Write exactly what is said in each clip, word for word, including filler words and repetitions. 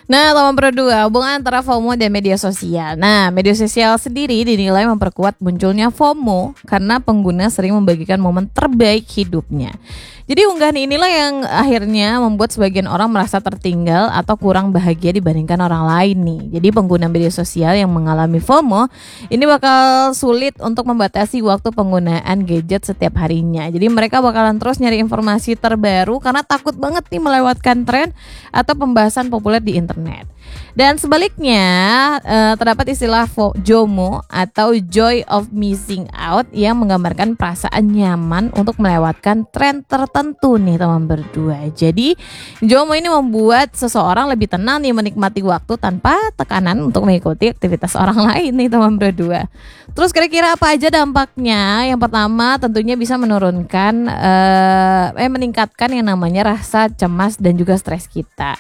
Nah, teman berdua, hubungan antara FOMO dan media sosial. Nah, media sosial sendiri dinilai memperkuat munculnya FOMO karena pengguna sering membagikan momen terbaik hidupnya. Jadi unggahan inilah yang akhirnya membuat sebagian orang merasa tertinggal atau kurang bahagia dibandingkan orang lain nih. Jadi pengguna media sosial yang mengalami FOMO ini bakal sulit untuk membatasi waktu penggunaan gadget setiap harinya. Jadi mereka bakalan terus nyari informasi terbaru karena takut banget nih melewatkan tren atau pembahasan populer di internet. Dan sebaliknya eh, terdapat istilah JOMO atau Joy of Missing Out yang menggambarkan perasaan nyaman untuk melewatkan tren tertentu nih teman berdua. Jadi JOMO ini membuat seseorang lebih tenang nih menikmati waktu tanpa tekanan untuk mengikuti aktivitas orang lain nih teman berdua. Terus kira-kira apa aja dampaknya? Yang pertama tentunya bisa menurunkan eh, eh meningkatkan yang namanya rasa cemas dan juga stres kita.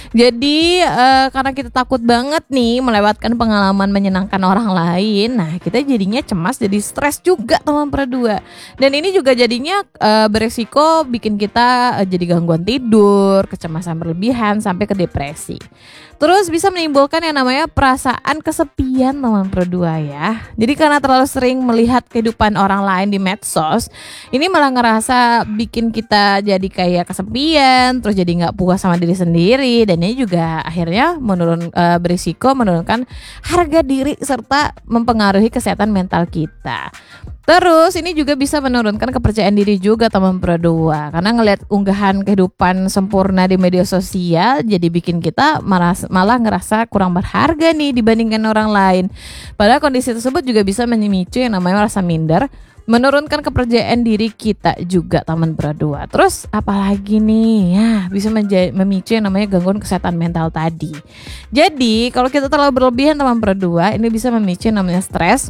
Jadi eh, karena kita takut banget nih melewatkan pengalaman menyenangkan orang lain, nah kita jadinya cemas, jadi stres juga teman berdua. Dan ini juga jadinya e, beresiko bikin kita e, jadi gangguan tidur, kecemasan berlebihan sampai ke depresi. Terus bisa menimbulkan yang namanya perasaan kesepian teman berdua ya. Jadi karena terlalu sering melihat kehidupan orang lain di medsos, ini malah ngerasa bikin kita jadi kayak kesepian, terus jadi nggak puas sama diri sendiri, dan ini juga akhirnya menurun e, berisiko menurunkan harga diri serta mempengaruhi kesehatan mental kita. Terus ini juga bisa menurunkan kepercayaan diri juga teman berdua, karena ngelihat unggahan kehidupan sempurna di media sosial jadi bikin kita malah, malah ngerasa kurang berharga nih dibandingkan orang lain. Padahal kondisi tersebut juga bisa memicu yang namanya rasa minder, menurunkan kepercayaan diri kita juga teman berdua. Terus apalagi nih ya bisa menja- memicu yang namanya gangguan kesehatan mental tadi. Jadi kalau kita terlalu berlebihan teman berdua, ini bisa memicu yang namanya stres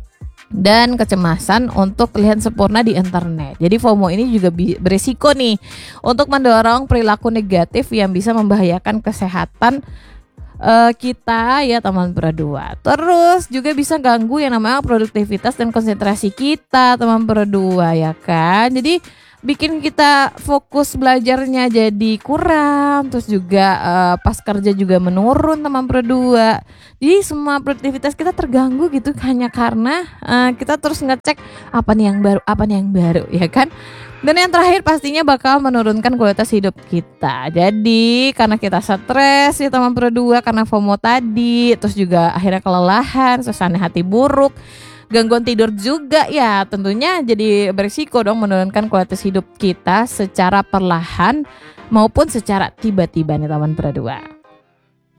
dan kecemasan untuk terlihat sempurna di internet. Jadi FOMO ini juga berisiko nih untuk mendorong perilaku negatif yang bisa membahayakan kesehatan uh, kita ya teman berdua. Terus juga bisa ganggu yang namanya produktivitas dan konsentrasi kita teman berdua ya kan. Jadi bikin kita fokus belajarnya jadi kurang, terus juga uh, pas kerja juga menurun teman berdua. Jadi semua produktivitas kita terganggu gitu hanya karena uh, kita terus ngecek apa nih yang baru, apa nih yang baru ya kan. Dan yang terakhir pastinya bakal menurunkan kualitas hidup kita. Jadi karena kita stres ya teman berdua karena FOMO tadi, terus juga akhirnya kelelahan, suasana hati buruk, gangguan tidur juga ya, tentunya jadi berisiko dong menurunkan kualitas hidup kita secara perlahan maupun secara tiba-tiba nih teman berdua.